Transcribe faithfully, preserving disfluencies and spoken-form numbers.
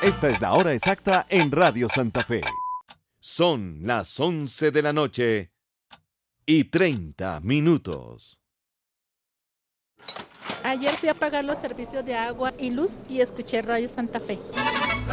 Esta es la hora exacta en Radio Santa Fe. Son las once de la noche y treinta minutos. Ayer fui a pagar los servicios de agua y luz y escuché Radio Santa Fe.